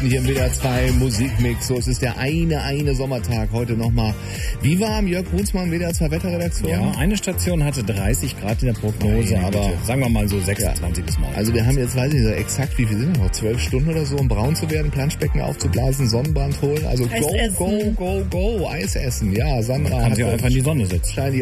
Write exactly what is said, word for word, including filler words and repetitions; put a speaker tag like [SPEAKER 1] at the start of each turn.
[SPEAKER 1] Weihnachten hier im W D R zwei Musikmix. So, es ist der eine, eine Sommertag heute nochmal. Wie warm? Jörg Brunsmann, W D R zwei Wetterredaktion?
[SPEAKER 2] Ja, eine Station hatte dreißig Grad in der Prognose,
[SPEAKER 1] Nein,
[SPEAKER 2] aber
[SPEAKER 1] bitte.
[SPEAKER 2] sagen wir mal so sechsundzwanzig
[SPEAKER 1] Ja.
[SPEAKER 2] bis morgen.
[SPEAKER 1] Also wir haben jetzt, weiß ich nicht, exakt, wie viel sind wir noch? Zwölf Stunden oder so, um braun zu werden, Planschbecken aufzublasen, Sonnenbrand holen. Also
[SPEAKER 3] Eis
[SPEAKER 1] go,
[SPEAKER 3] essen.
[SPEAKER 1] go, go, go, Eis essen. Ja, Sandra
[SPEAKER 2] Kann
[SPEAKER 1] hat
[SPEAKER 2] sich auch einfach in die Sonne setzen.
[SPEAKER 1] wahrscheinlich